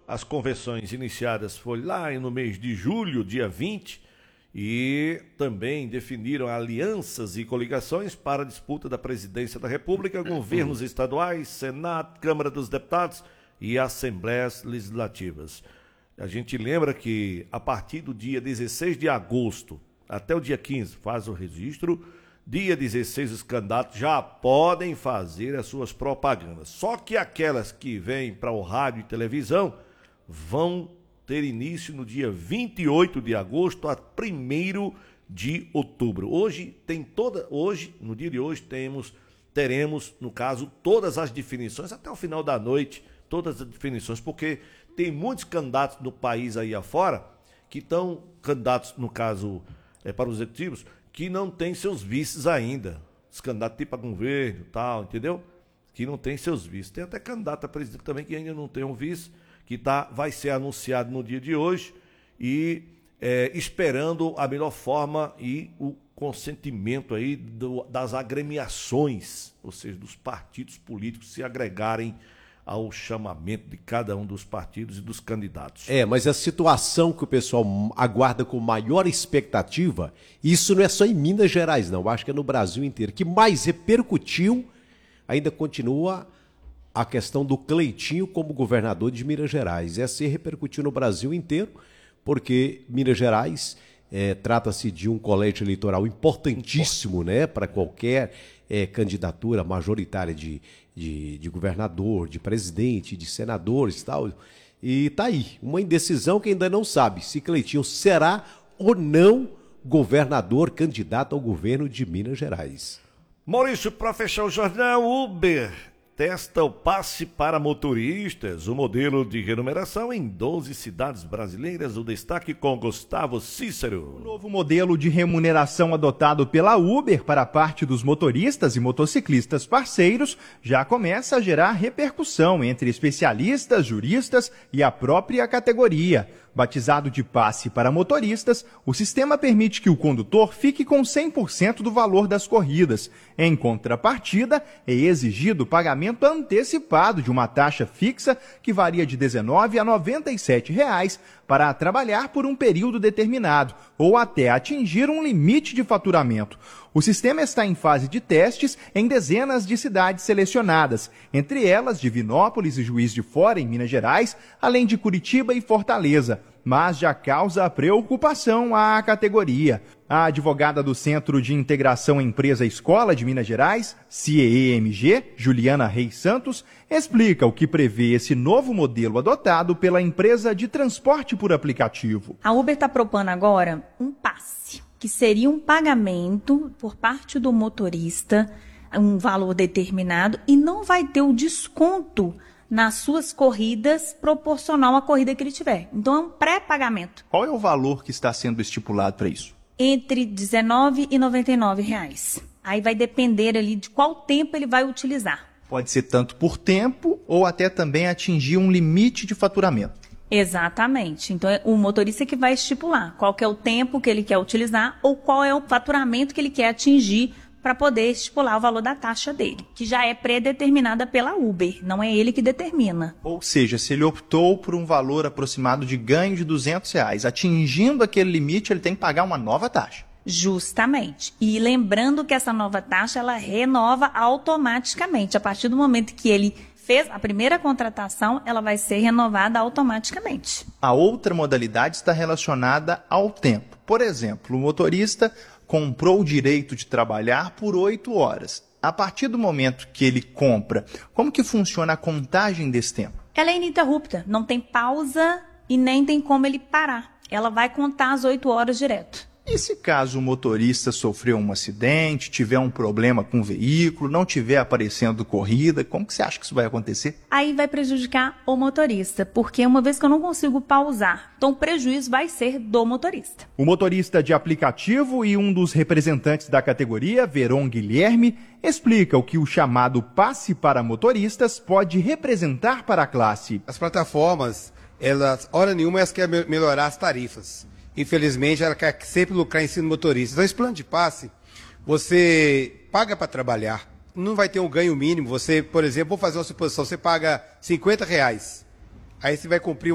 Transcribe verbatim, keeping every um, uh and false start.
As convenções iniciadas foi lá no mês de julho, dia vinte, e também definiram alianças e coligações para a disputa da presidência da República, governos estaduais, Senado, Câmara dos Deputados e Assembleias Legislativas. A gente lembra que a partir do dia dezesseis de agosto até o dia quinze faz o registro, dia dezesseis os candidatos já podem fazer as suas propagandas. Só que aquelas que vêm para o rádio e televisão vão ter início no dia vinte e oito de agosto a primeiro de outubro. Hoje tem toda, hoje, no dia de hoje temos, teremos, no caso, todas as definições até o final da noite, todas as definições, porque tem muitos candidatos no país aí afora que estão candidatos, no caso, é, para os executivos, que não têm seus vices ainda. Os candidatos tipo a governo e tal, entendeu? Que não têm seus vices. Tem até candidato a presidente também que ainda não tem um vice, que tá, vai ser anunciado no dia de hoje e é, esperando a melhor forma e o consentimento aí do, das agremiações, ou seja, dos partidos políticos se agregarem ao chamamento de cada um dos partidos e dos candidatos. É, mas a situação que o pessoal aguarda com maior expectativa, isso não é só em Minas Gerais, não, acho que é no Brasil inteiro, que mais repercutiu, ainda continua a questão do Cleitinho como governador de Minas Gerais. Essa repercutiu no Brasil inteiro, porque Minas Gerais é, trata-se de um colégio eleitoral importantíssimo, né, para qualquer é, candidatura majoritária de, de, de governador, de presidente, de senadores e tal. E tá aí, uma indecisão que ainda não sabe se Cleitinho será ou não governador candidato ao governo de Minas Gerais. Maurício, para fechar o jornal, Uber testa o passe para motoristas, o modelo de remuneração em doze cidades brasileiras. O destaque com Gustavo Cícero. O novo modelo de remuneração adotado pela Uber para parte dos motoristas e motociclistas parceiros já começa a gerar repercussão entre especialistas, juristas e a própria categoria. Batizado de passe para motoristas, o sistema permite que o condutor fique com cem por cento do valor das corridas. Em contrapartida, é exigido o pagamento antecipado de uma taxa fixa que varia de dezenove a noventa e sete reais para trabalhar por um período determinado ou até atingir um limite de faturamento. O sistema está em fase de testes em dezenas de cidades selecionadas, entre elas Divinópolis e Juiz de Fora, em Minas Gerais, além de Curitiba e Fortaleza, mas já causa preocupação à categoria. A advogada do Centro de Integração Empresa-Escola de Minas Gerais, C E E M G, Juliana Reis Santos, explica o que prevê esse novo modelo adotado pela empresa de transporte por aplicativo. A Uber está propondo agora um passe, que seria um pagamento por parte do motorista, um valor determinado, e não vai ter o desconto nas suas corridas proporcional à corrida que ele tiver. Então é um pré-pagamento. Qual é o valor que está sendo estipulado para isso? Entre dezenove e noventa e nove reais. Aí vai depender ali de qual tempo ele vai utilizar. Pode ser tanto por tempo ou até também atingir um limite de faturamento. Exatamente. Então é o motorista que vai estipular qual que é o tempo que ele quer utilizar ou qual é o faturamento que ele quer atingir para poder estipular o valor da taxa dele, que já é pré-determinada pela Uber, não é ele que determina. Ou seja, se ele optou por um valor aproximado de ganho de duzentos reais, atingindo aquele limite, ele tem que pagar uma nova taxa. Justamente. E lembrando que essa nova taxa, ela renova automaticamente. A partir do momento que ele fez a primeira contratação, ela vai ser renovada automaticamente. A outra modalidade está relacionada ao tempo. Por exemplo, o motorista comprou o direito de trabalhar por oito horas. A partir do momento que ele compra, como que funciona a contagem desse tempo? Ela é ininterrupta, não tem pausa e nem tem como ele parar. Ela vai contar as oito horas direto. E se caso o motorista sofreu um acidente, tiver um problema com o veículo, não tiver aparecendo corrida, como que você acha que isso vai acontecer? Aí vai prejudicar o motorista, porque uma vez que eu não consigo pausar, então o prejuízo vai ser do motorista. O motorista de aplicativo e um dos representantes da categoria, Veron Guilherme, explica o que o chamado passe para motoristas pode representar para a classe. As plataformas, elas, hora nenhuma, elas querem melhorar as tarifas. Infelizmente, ela quer sempre lucrar em cima do motorista. Então, esse plano de passe, você paga para trabalhar, não vai ter um ganho mínimo. Você, por exemplo, vou fazer uma suposição, você paga cinquenta reais, aí você vai cumprir